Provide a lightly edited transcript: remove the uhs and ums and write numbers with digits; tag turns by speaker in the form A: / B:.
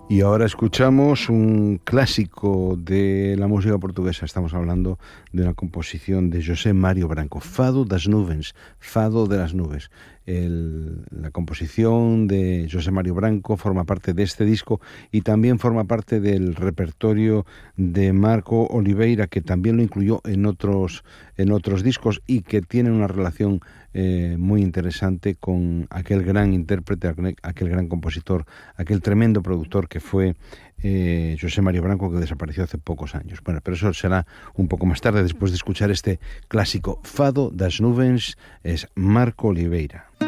A: Y ahora escuchamos un clásico de la música portuguesa. Estamos hablando de una composición de José Mário Branco, Fado das Nuvens, Fado de las Nubes. La composición de José Mário Branco forma parte de este disco y también forma parte del repertorio de Marco Oliveira, que también lo incluyó en otros discos y que tiene una relación muy interesante con aquel gran intérprete, aquel gran compositor, aquel tremendo productor que fue José Mário Branco, que desapareció hace pocos años. Bueno, pero eso será un poco más tarde, después de escuchar este clásico Fado das Nuvens. Es Marco Oliveira.